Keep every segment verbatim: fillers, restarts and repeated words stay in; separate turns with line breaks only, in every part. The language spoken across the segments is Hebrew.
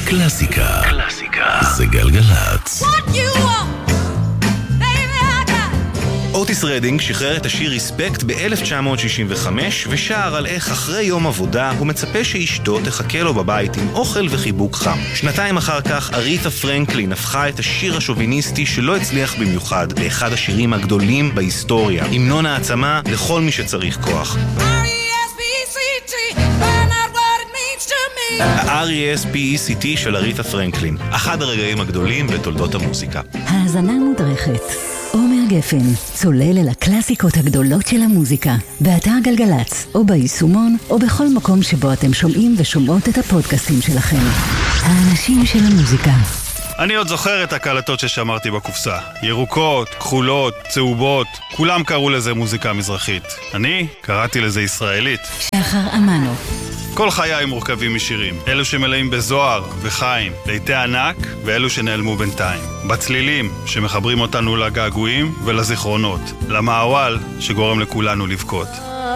קלאסיקה. קלאסיקה. זה גלגלצ. אוטיס רדינג שחרר את השיר ריספקט ב-אלף תשע מאות שישים וחמש ושר על איך אחרי יום עבודה הוא מצפה שאשתו תחכה לו בבית עם אוכל וחיבוק חם. שנתיים אחר כך אריתה פרנקלין הפכה את השיר השוביניסטי שלא הצליח במיוחד לאחד השירים הגדולים בהיסטוריה, המנון העצמה לכל מי שצריך כוח. ה-אר אי אס פי אי סי טי של אריתה פרנקלין, אחד הרגעים הגדולים בתולדות המוזיקה.
האזנה מודרכת. עומר גפן, צולל אל הקלאסיקות הגדולות של המוזיקה, באתר גלגלצ, או ביישומון, או בכל מקום שבו אתם שומעים ושומעות את הפודקאסטים שלכם. האנשים של המוזיקה.
אני עוד זוכר את הקלטות ששמרתי בקופסה. ירוקות, כחולות, צהובות, כולם קראו לזה מוזיקה מזרחית. אני קראתי לזה ישראלית.
שחר אמנו.
כל חיי מורכבים משירים, אלו שמלאים בזוהר וחיים, ליטי ענק ואלו שנעלמו בינתיים. בצלילים שמחברים אותנו לגעגועים ולזיכרונות, למעוול שגורם לכולנו לבכות.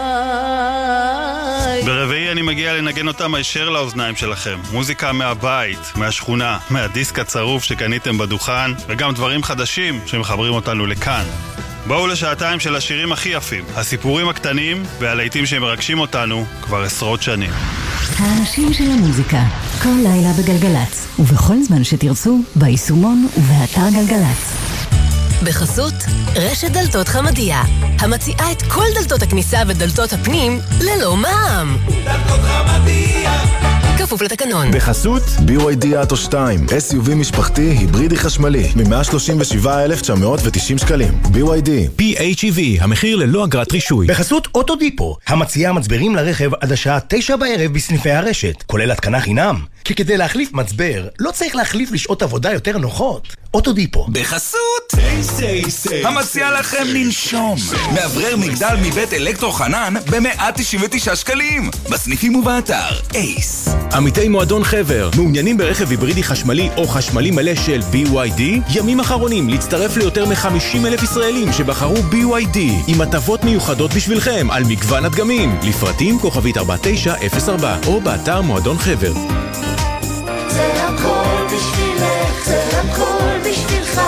ברביעי אני מגיע לנגן אותם הישר לאוזניים שלכם. מוזיקה מהבית, מהשכונה, מהדיסק הצרוף שקניתם בדוכן, וגם דברים חדשים שמחברים אותנו לכאן. בואו לשעתיים של השירים הכי יפים, הסיפורים הקטנים והלהיטים שמרגשים אותנו כבר עשרות שנים.
האנשים של המוזיקה, כל לילה בגלגלצ, ובכל זמן שתרצו, ביישומון ובאתר גלגלצ.
בחסות רשת דלתות חמדיה, המציעה את כל דלתות הכניסה ודלתות הפנים ללא מע"מ. דלתות חמדיה, כפוף לתקנון.
בחסות בי וואי די אטו שתיים, אס יו וי משפחתי היברידי חשמלי, מ-מאה שלושים ושבעה אלף תשע מאות ותשעים שקלים. בי וואי די.
פי אייץ' אי וי, המחיר ללא אגרת רישוי.
בחסות אוטודיפו, המציעה מצברים לרכב עד השעה תשע בערב בסניפי הרשת, כולל התקנה חינם. כי כדי להחליף מצבר, לא צריך להחליף לשעות עבודה יותר נוחות. אוטודיפו.
בחסות המציע לכם לנשום מאוורר מגדל מבית אלקטרו חנן ב-מאה תשעים ותשעה שקלים בסניפים ובאתר אייס.
עמיתי מועדון חבר, מעוניינים ברכב היברידי חשמלי או חשמלי מלא של בי וואי די? ימים אחרונים להצטרף ליותר מ-חמישים אלף ישראלים שבחרו בי וואי די עם הטבות מיוחדות בשבילכם על מגוון הדגמים. לפרטים כוכבית ארבע תשע אפס ארבע או באתר מועדון חבר.
זה הכל בשבילך, זה הכל בשבילך,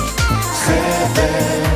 חבר.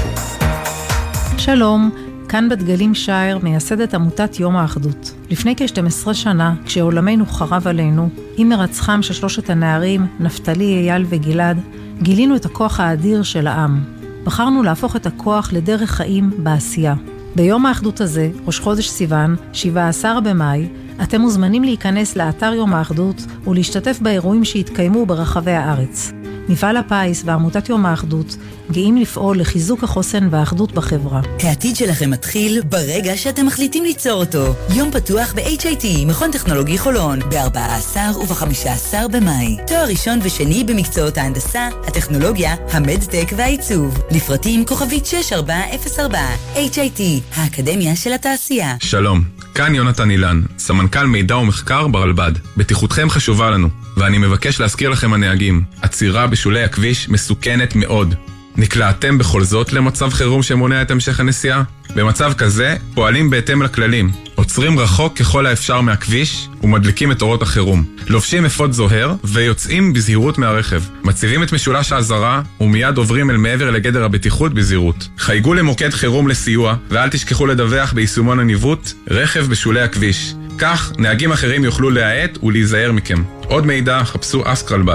שלום, כאן בת גלים שייר, מייסדת עמותת יום האחדות. לפני כ-שתים עשרה שנה, כשעולמנו חרב עלינו, עם מרצחם של שלושת הנערים, נפתלי, אייל וגלעד, גילינו את הכוח האדיר של העם. בחרנו להפוך את הכוח לדרך חיים בעשייה. ביום האחדות הזה, ראש חודש סיוון, שבעה עשר במאי, אתם מוזמנים להיכנס לאתר יום האחדות ולהשתתף באירועים שהתקיימו ברחבי הארץ. מפעל הפיס ועמותת יום האחדות גאים לפעול לחיזוק החוסן והאחדות בחברה.
העתיד שלכם מתחיל ברגע שאתם מחליטים ליצור אותו. יום פתוח ב-אייץ' איי טי, מכון טכנולוגי חולון, ב-ארבעה עשר וב-חמישה עשר במאי. תואר ראשון ושני במקצועות ההנדסה, הטכנולוגיה, המדטק והעיצוב. לפרטים כוכבית שש ארבע אפס ארבע. אייץ' איי טי, האקדמיה של התעשייה.
שלום, כאן יונתן אילן, סמנכ"ל מידע ומחקר ברלב"ד. בטיחותכם חשובה לנו, ואני מבקש להזכיר לכם הנהגים. עצירה בשולי הכביש מסוכנת מאוד. נקלעתם בכל זאת למצב חירום שמונע את המשך הנסיעה? במצב כזה פועלים בהתאם לכללים. עוצרים רחוק ככל האפשר מהכביש ומדליקים את אורות החירום. לובשים אפוד זוהר ויוצאים בזהירות מהרכב. מציבים את משולש האזהרה ומיד עוברים אל מעבר לגדר הבטיחות בזהירות. חייגו למוקד חירום לסיוע ואל תשכחו לדווח ביישומון הניווט רכב בשולי הכביש. כך נהגים אחרים יוכלו להאט ולהיזהר מכם. עוד מידע חפשו אסק רלב"ד.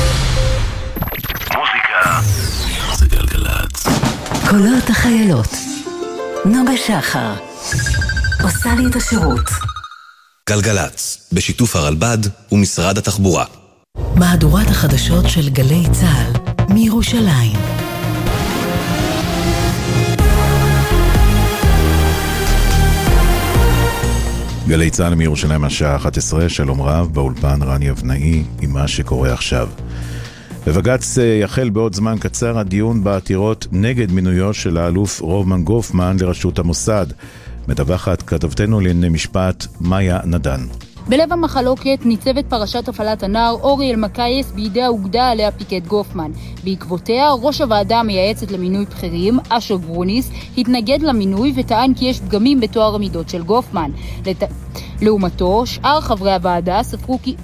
מוזיקה זה גלגלצ.
קולות החיילות. נוגה שחר עושה לי את השירות.
גלגלצ, בשיתוף הרלב"ד ומשרד התחבורה.
מהדורת החדשות של גלי צה"ל מירושלים.
גלי צה"ל מירושלים השעה אחת עשרה, שלום רב, באולפן רני אבנאי עם מה שקורה עכשיו. בבג"ץ יחל בעוד זמן קצר הדיון בעתירות נגד מינויו של האלוף רומן גופמן לראשות המוסד. מדווחת כתבתנו לענייני משפט מאיה נדן.
בלב המחלוקת ניצבת פרשת הפעלת הנער אורי אלמקייס בידי האוגדה עליה פיקד גופמן. בעקבותיה ראש הוועדה המייעצת למינוי בכירים, אשו ברוניס, התנגד למינוי וטען כי יש פגמים בתואר המידות של גופמן. לת... לעומתו, שאר חברי הוועדה ספרו כי...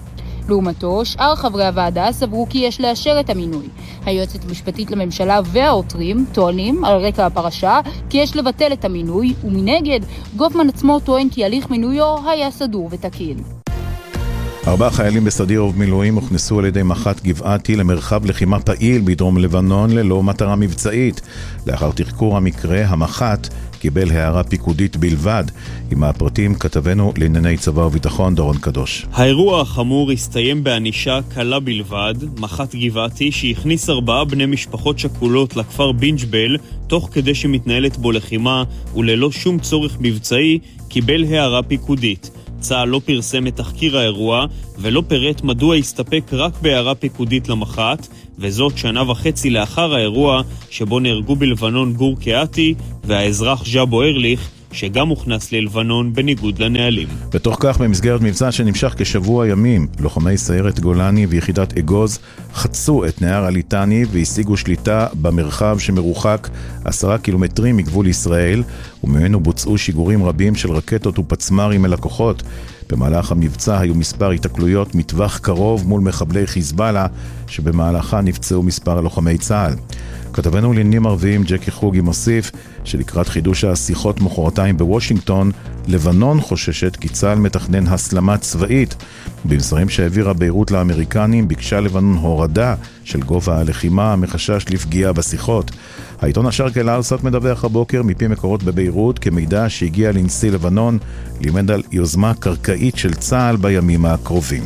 לעומתו, שאר חברי הוועדה סברו כי יש לאשר את המינוי. היועצת המשפטית לממשלה והעותרים טוענים על רקע הפרשה כי יש לבטל את המינוי, ומנגד גופמן עצמו טוען כי הליך מינויו היה סדור ותקין.
ארבעה חיילים בסדיר ובמילואים הוכנסו על ידי מח"ט גבעתי למרחב לחימה פעיל בדרום לבנון ללא מטרה מבצעית. לאחר תחקור המקרה, המח"ט קיבל הערה פיקודית בלבד. עם הפרטים כתבנו לענייני צבא וביטחון דורון קדוש.
האירוע החמור הסתיים בענישה קלה בלבד. מח"ט גבעתי שהכניס ארבעה בני משפחות שכולות לכפר בינג'בל תוך כדי שמתנהלת בו לחימה וללא שום צורך מבצעי קיבל הערה פיקודית. צה"ל לא פרסם את תחקיר האירוע ולא פירט מדוע הסתפק רק בהערה פיקודית למח"ט, וזאת שנה וחצי לאחר האירוע שבו נהרגו בלבנון גור קיאתי והאזרח ז'אבו ארליך, שגם הוכנס ללבנון בניגוד לנהלים.
בתוך כך, במסגרת מבצע שנמשך כשבוע ימים, לוחמי סיירת גולני ויחידת אגוז חצו את נהר הליטני והשיגו שליטה במרחב שמרוחק עשרה קילומטרים מגבול ישראל, וממנו בוצעו שיגורים רבים של רקטות ופצמרים אל הכוחות. במהלך המבצע היו מספר התקלויות מטווח קרוב מול מחבלי חיזבאללה, שבמהלכה נפצעו מספר לוחמי צה"ל. כתבנו לעניינים ערביים ג'קי חוגי מוסיף שלקראת חידוש השיחות מחרתיים בוושינגטון, לבנון חוששת כי צה"ל מתכנן הסלמה צבאית. במסרים שהעבירה ביירות לאמריקנים ביקשה לבנון הורדה של גובה הלחימה מחשש לפגיעה בשיחות. העיתון השרק אל-ארסט מדווח הבוקר מפי מקורות בביירות כמידע שהגיע לנשיא לבנון לימד על יוזמה קרקעית של צה"ל בימים הקרובים.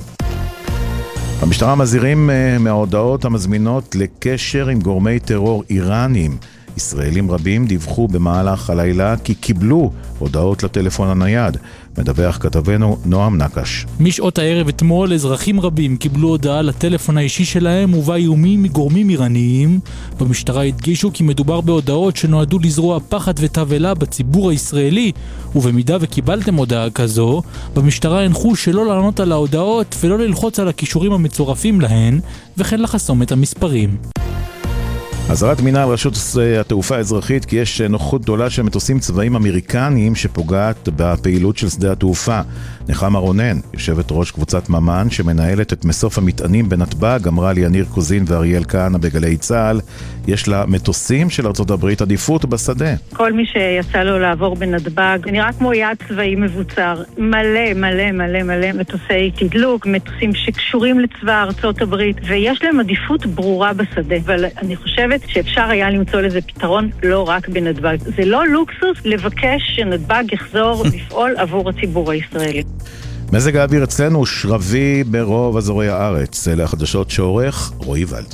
המשטרה מזהירים מההודעות המזמינות לקשר עם גורמי טרור איראנים. ישראלים רבים דיווחו במהלך הלילה כי קיבלו הודעות לטלפון הנייד. מדווח כתבנו נועם נקש.
משעות הערב אתמול אזרחים רבים קיבלו הודעה לטלפון האישי שלהם ובה איומים מגורמים איראניים. במשטרה הדגישו כי מדובר בהודעות שנועדו לזרוע פחד ותבלה בציבור הישראלי, ובמידה וקיבלתם הודעה כזו, במשטרה הנחו שלא לענות על ההודעות ולא ללחוץ על הכישורים המצורפים להן, וכן לחסום את המספרים.
אזהרת מינהל רשות התעופה האזרחית כי יש נוכחות גדולה של מטוסים צבאיים אמריקניים שפוגעת בפעילות של שדה התעופה. נחמה רונן, יושבת ראש קבוצת ממן שמנהלת את מסוף המטענים בנתב"ג, אמרה לי יניר קוזין ואריאל כהנא בגלי צה"ל, יש לה מטוסים של ארצות הברית עדיפות בשדה.
כל מי שיצא לו לעבור בנתב"ג נראה כמו יעד צבאי מבוצר, מלא מלא מלא מלא מטוסי תדלוק, מטוסים שקשורים לצבא ארצות הברית, ויש להם עדיפות ברורה בשדה. אבל אני חושבת שאפשר היה למצוא לזה פתרון לא רק בנתב"ג. זה לא לוקסוס לבקש שנתב"ג יחזור לפעול עבור הציבור הישראלי.
מזג האוויר אצלנו שרבי ברוב אזורי הארץ. אלה החדשות שעורך רועי ולד.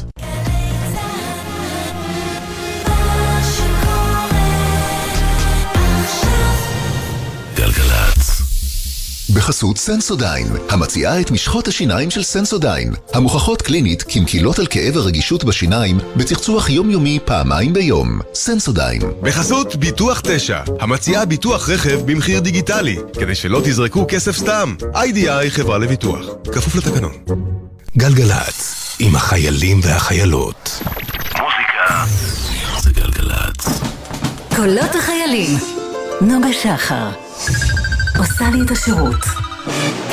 בחסות סנסודיין, המציעה את משחות השיניים של סנסודיין, המוכחות קלינית כמקילות על כאב הרגישות בשיניים בצחצוח יומיומי פעמיים ביום. סנסודיין.
בחסות ביטוח תשע, המציעה ביטוח רכב במחיר דיגיטלי, כדי שלא תזרקו כסף סתם. איי די איי חברה לביטוח, כפוף לתקנון.
גלגלץ, עם החיילים והחיילות.
מוזיקה זה גלגלץ. קולות החיילים. נוגה שחר עושה לי את השירות.